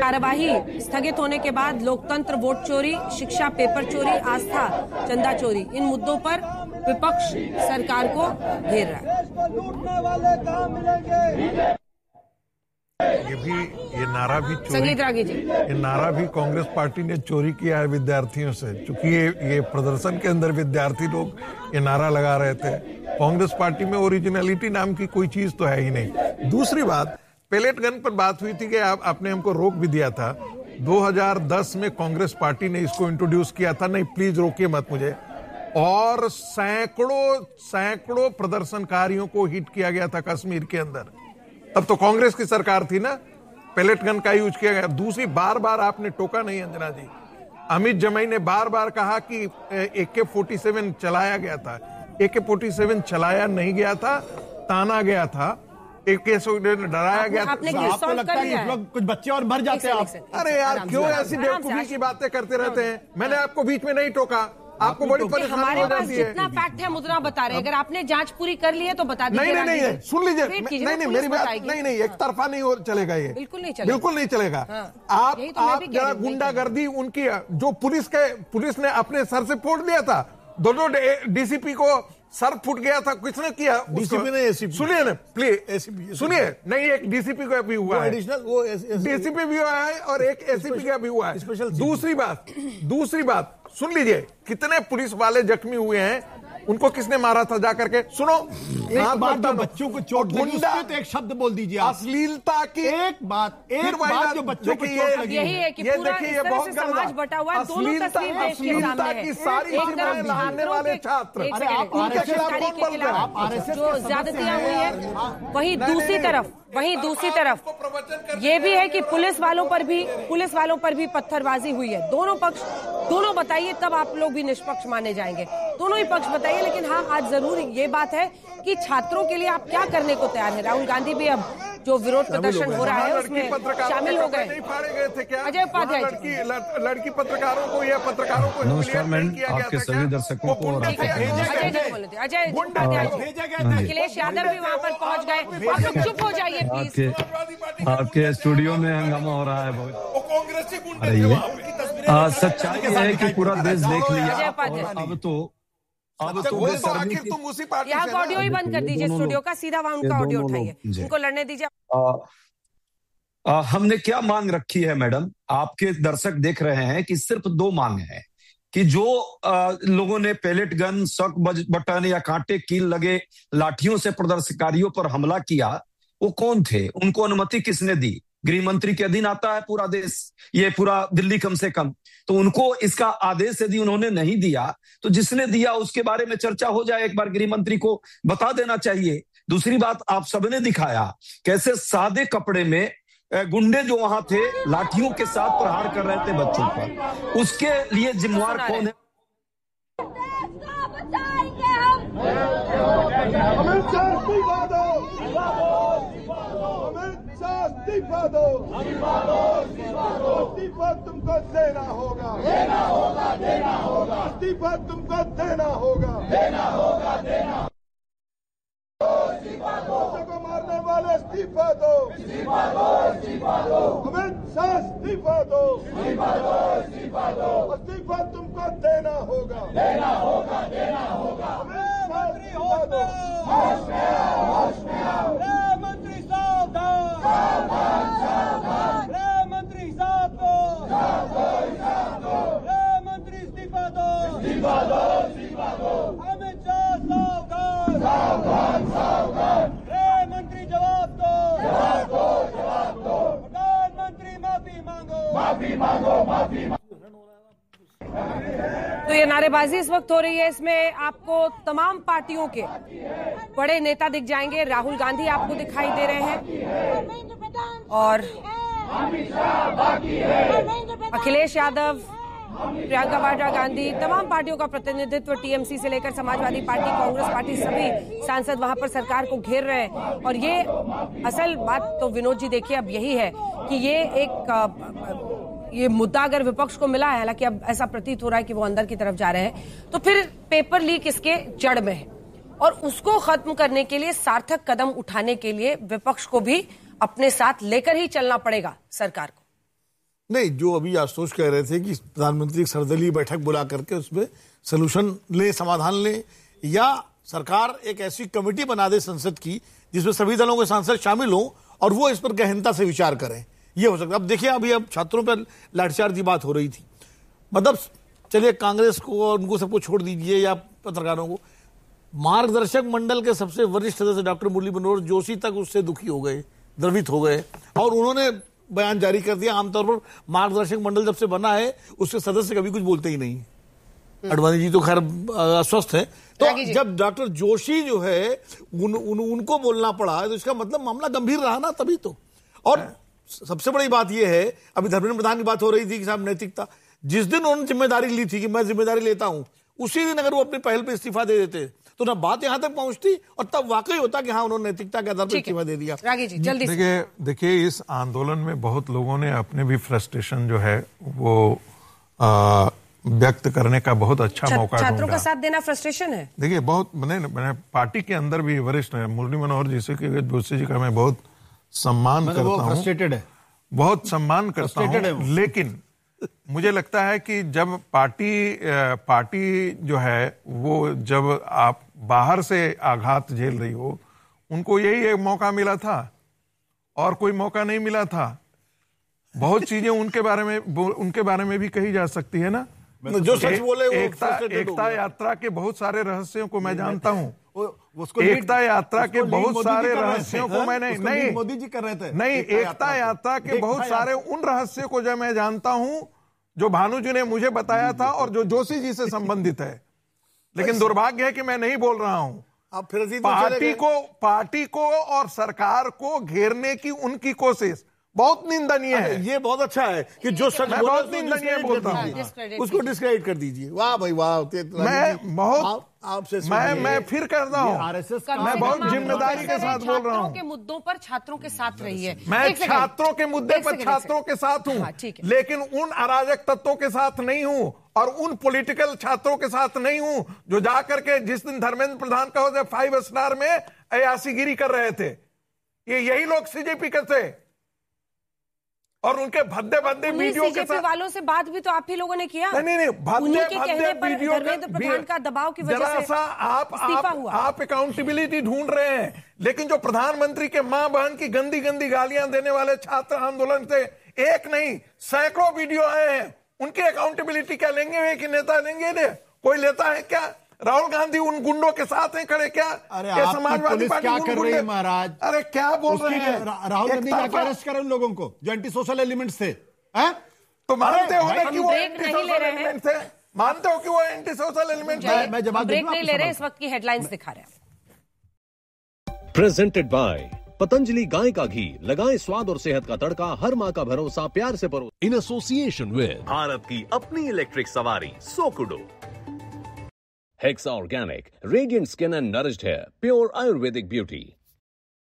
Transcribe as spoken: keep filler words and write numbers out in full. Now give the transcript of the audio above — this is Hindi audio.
कार्यवाही स्थगित होने के बाद लोकतंत्र, वोट चोरी, शिक्षा पेपर चोरी, आस्था चंदा चोरी, इन मुद्दों पर विपक्ष सरकार को घेर रहा है। ये भी ये नारा भी संगीत रागी जी, ये नारा भी कांग्रेस पार्टी ने चोरी किया है विद्यार्थियों से, क्योंकि ये ये प्रदर्शन के अंदर विद्यार्थी लोग ये नारा लगा रहे थे। कांग्रेस पार्टी में ओरिजिनलिटी नाम की कोई चीज तो है ही नहीं। दूसरी बात, पेलेट गन पर बात हुई थी कि आप आपने हमको रोक भी दिया था। दो हज़ार दस में कांग्रेस पार्टी ने इसको इंट्रोड्यूस किया था। नहीं, प्लीज रोकिए मत मुझे। और सैकड़ों सैकड़ों प्रदर्शनकारियों को हिट किया गया था कश्मीर के अंदर। तब तो कांग्रेस की सरकार थी ना, पेलेट गन का यूज किया गया। दूसरी, बार बार आपने टोका नहीं अंजना जी। अमित जमाई ने बार बार कहा कि ए के फोर्टी सेवन चलाया गया था। ए के फोर्टी सेवन चलाया नहीं गया था, ताना गया था, एक डराया गया था। आपको लगता है कि लोग कुछ बच्चे और मर जाते हैं आप? अरे यार, क्यों ऐसी बेवकूफी की बातें करते रहते हैं? मैंने आपको बीच में नहीं टोका। आपको बड़ी परेशानी हो जाती है। जितना फैक्ट है मुद्रा बता रहे हैं। अगर आपने जांच पूरी कर ली है तो बता दीजिए। नहीं नहीं नहीं, सुन लीजिए। नहीं नहीं, मेरी बात नहीं नहीं, एक तरफा नहीं हो चलेगा ये। बिल्कुल नहीं चलेगा, बिल्कुल नहीं चलेगा। आप आप जरा गुंडागर्दी उनकी जो पुलिस के पुलिस ने अपने सर से फोड़ दिया था, दोनों डीसीपी को सर फूट गया था, किसने किया? डीसीपी ने एसीपी। सुनिए ना प्लीज, एसीपी सुनिए। नहीं, एक डीसीपी का भी हुआ है, एडिशनल वो डीसीपी भी हुआ है और एक एसीपी का भी हुआ है। स्पेशल। दूसरी बात दूसरी बात सुन लीजिए, कितने पुलिस वाले जख्मी हुए हैं, उनको किसने मारा था जाकर के? सुनो, एक बात, जो बच्चों को चोट लगी उस पे तो एक शब्द बोल दीजिए आप। अश्लीलता की एक बात एक बात जो बच्चों को चोट लगी, यही है कि पूरा इस तरह से समाज बटा हुआ है। दोनों तस्वीर देश के सामने है। की सारी चीजें लाने वाले छात्र, अरे आप आरएसएस जो ज्यादतियां हुई है, वहीं दूसरी तरफ वहीं दूसरी तरफ ये भी है कि पुलिस वालों पर भी पुलिस वालों पर भी पत्थरबाजी हुई है। दोनों पक्ष दोनों बताइए, तब आप लोग भी निष्पक्ष माने जाएंगे। दोनों ही पक्ष बताइए। लेकिन हाँ, आज जरूर ये बात है कि छात्रों के लिए आप क्या करने को तैयार है? राहुल गांधी भी अब जो विरोध प्रदर्शन हो रहा है उसमें शामिल हो गए। अजय उपाध्याय, लड़की लड़की पत्रकारों को या पत्रकारों को नमस्कार मैम, आपके सभी दर्शकों को और अजय उपाध्याय, अखिलेश यादव भी वहाँ पर पहुँच गए। आप लोग चुप हो जाइए प्लीज। आपके आपके स्टूडियो में हंगामा हो रहा है बहुत। अरे ये सच्चाई है कि पूरा देश देख लिया। अब तो अब तो वो तो आखिर तुम उसी पार्टी से। यहाँ का ऑडियो ही बंद कर दीजिए स्टूडियो का, सीधा वहाँ उनका ऑडियो उठाइए, उनको लड़ने दीजिए। हमने क्या मांग रखी है मैडम? आपके दर्शक देख रहे हैं कि सिर्फ दो मांग है कि जो आ, लोगों ने पेलेट गन, शॉक बटन या कांटे कील लगे लाठियों से प्रदर्शनकारियों पर हमला किया, वो कौन थे? उनको अनुमति किसने दी? गृह मंत्री के अधीन आता है पूरा देश, ये पूरा दिल्ली कम से कम। तो उनको इसका आदेश यदि उन्होंने नहीं दिया तो जिसने दिया उसके बारे में चर्चा हो जाए, एक बार गृह मंत्री को बता देना चाहिए। दूसरी बात, आप सबने दिखाया कैसे सादे कपड़े में गुंडे जो वहां थे लाठियों के साथ प्रहार कर रहे थे बच्चों पर। उसके लिए जिम्मेवार कौन है? इस्तीफा दो, इस्तीफा तुमको देना होगा, देना होगा, देना होगा, इस्तीफा तुमको देना होगा, देना होगा, देना इस्तीफा दो, को मारने वाले इस्तीफा दो, इस्तीफा दो, इस्तीफा दो, अमित शाह इस्तीफा दो, इस्तीफा दो, इस्तीफा दो, इस्तीफा तुमको देना होगा, देना होगा, देना होगा, अमित शाह इस्तीफा दो। होश में आओ, होश में आओ, गृह मंत्री सावधान, सावधान, सावधान, गृह मंत्री सावधान, सावधान, सावधान, गृह मंत्री इस्तीफा दो, इस्तीफा दो, इस्तीफा दो, अमित शाह सावधान, सावधान, सावधान, गृह मंत्री जवाब दो, जवाब दो, जवाब दो, प्रधानमंत्री माफी मांगो, माफी मांगो, माफी मांगो। तो ये नारेबाजी इस वक्त हो रही है, इसमें आपको तमाम पार्टियों के बड़े नेता दिख जाएंगे। राहुल गांधी आपको दिखाई दे रहे हैं और अखिलेश यादव, प्रियंका वाड्रा गांधी, तमाम पार्टियों का प्रतिनिधित्व, टीएमसी से लेकर समाजवादी पार्टी, कांग्रेस पार्टी, सभी सांसद वहां पर सरकार को घेर रहे हैं। और ये असल बात तो विनोद जी देखिए अब यही है कि ये एक ये मुद्दा अगर विपक्ष को मिला है, हालांकि अब ऐसा प्रतीत हो रहा है कि वो अंदर की तरफ जा रहे हैं, तो फिर पेपर लीक इसके जड़ में है और उसको खत्म करने के लिए, सार्थक कदम उठाने के लिए विपक्ष को भी अपने साथ लेकर ही चलना पड़ेगा सरकार को। नहीं, जो अभी आशुतोष कह रहे थे कि प्रधानमंत्री एक सर्वदलीय बैठक बुला करके उसमें सलूशन ले, समाधान ले, या सरकार एक ऐसी कमेटी बना दे संसद की जिसमें सभी दलों के सांसद शामिल हों और वो इस पर गहनता से विचार करें, ये हो सकता है। अब देखिए, अभी अब छात्रों पर लाठीचार्ज की बात हो रही थी, मतलब चलिए कांग्रेस को और उनको सबको छोड़ दीजिए या पत्रकारों को, मार्गदर्शक मंडल के सबसे वरिष्ठ सदस्य डॉक्टर मुरली मनोहर जोशी तक उससे दुखी हो गए, द्रवित हो गए और उन्होंने बयान जारी कर दिया। आमतौर पर मार्गदर्शक मंडल जब से बना है उसके सदस्य कभी कुछ बोलते ही नहीं। अडवाणी जी तो खैर अस्वस्थ है, तो जब डॉक्टर जोशी जो है उन, उन, उनको बोलना पड़ा तो इसका मतलब मामला गंभीर रहा ना, तभी तो। और सबसे बड़ी बात यह है, अभी धर्मेंद्र प्रधान की बात हो रही थी कि साहब नैतिकता, जिस दिन उन्होंने जिम्मेदारी ली थी कि मैं जिम्मेदारी लेता हूं, उसी दिन अगर वो अपनी पहल पे इस्तीफा दे देते तो ना बात यहां तक पहुंचती और तब वाकई होता कि हाँ उन्होंने नैतिकता के आधार पर इस्तीफा दे दिया। रागी जी जल्दी से। देखिए देखिए इस आंदोलन में बहुत लोगों ने अपने भी फ्रस्ट्रेशन जो है वो आ, व्यक्त करने का बहुत अच्छा छा, मौका छात्रों का साथ देना फ्रस्ट्रेशन है। देखिए बहुत मैंने मैंने पार्टी के अंदर भी वरिष्ठ है, मुरली मनोहर जी से जोशी जी का मैं बहुत सम्मान करता हूँ, फ्रस्ट्रेटेड है, बहुत सम्मान करता हूँ, लेकिन मुझे लगता है कि जब पार्टी पार्टी जो है वो जब आप बाहर से आघात झेल रही हो, उनको यही एक मौका मिला था और कोई मौका नहीं मिला था। बहुत चीजें उनके बारे में उनके बारे में भी कही जा सकती है ना, जो सच बोले वो एकता एकता यात्रा के बहुत सारे रहस्यों को मैं जानता हूँ, एकता यात्रा के बहुत सारे रहस्यों को मैंने नहीं मोदी जी कर रहे थे, नहीं एकता यात्रा के बहुत सारे उन रहस्यों को जो मैं जानता हूं जो भानु जी ने मुझे बताया था और जो जोशी जी से संबंधित है, लेकिन दुर्भाग्य है कि मैं नहीं बोल रहा हूं। आप फिर पार्टी को पार्टी को और सरकार को घेरने की उनकी कोशिश बहुत निंदनीय है। ये बहुत अच्छा है कि जो सच मैं बहुत निंदनीय बोलता हूँ, उसको डिस्क्रेडिट कर दीजिए। वाह भाई वाह, मैं बहुत आपसे मैं मैं फिर करता हूँ, मैं बहुत जिम्मेदारी के साथ बोल रहा हूँ। के मुद्दों पर छात्रों के साथ रही है, मैं छात्रों के मुद्दे पर छात्रों के साथ हूँ, लेकिन उन अराजक तत्वों के साथ नहीं हूँ और उन पॉलिटिकल छात्रों के साथ नहीं हूँ जो जाकर के जिस दिन धर्मेंद्र प्रधान का हो फाइव स्टार में अयासीगिरी कर रहे थे। ये यही लोग सीजेपी के थे और उनके भद्दे भद्दे वीडियो के साथ वालों से बात भी तो आप ही लोगों ने किया। नहीं नहीं नहीं भद्दे भद्दे वीडियो धर्मेंद्र प्रधान का दबाव की वजह से जरा आप आप आप अकाउंटेबिलिटी ढूंढ रहे हैं, लेकिन जो प्रधानमंत्री के मां बहन की गंदी गंदी गालियां देने वाले छात्र आंदोलन से एक नहीं सैकड़ों वीडियो आए हैं, उनकी अकाउंटेबिलिटी क्या लेंगे एक नेता लेंगे? ने कोई लेता है क्या? राहुल गांधी उन गुंडों के साथ हैं खड़े क्या? अरे समाजवादी पार्टी क्या कर रही है महाराज? अरे क्या बोल रहे हैं? राहुल गांधी क्या अरेस्ट करें उन लोगों को जो एंटी सोशल एलिमेंट्स थे, हैं? तो मानते हो कि वो एंटी सोशल एलिमेंट थे? मानते हो कि वो एंटी सोशल एलिमेंट थे? मैं जवाब ब्रेक नहीं ले रहे, इस वक्त की हेडलाइंस दिखा रहे हैं। प्रेजेंटेड बाय पतंजलि गाय का घी, लगाएं स्वाद और सेहत का तड़का, हर माँ का भरोसा प्यार से परो। इन एसोसिएशन विद भारत की अपनी इलेक्ट्रिक सवारी सोकुडो, Hexa Organic, radiant skin and nourished hair, pure Ayurvedic beauty.